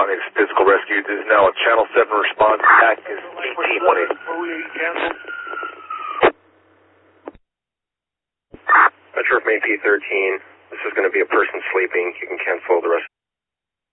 Phoenix Physical Rescue. This is now a Channel 7 response. Back is 1818. Metro from AP13. This is going to be a person sleeping. You can cancel the rest.